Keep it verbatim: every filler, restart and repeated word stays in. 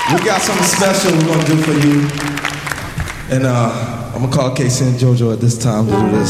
We got something special we're gonna do for you. And uh, I'm gonna call Casey and JoJo at this time to do this.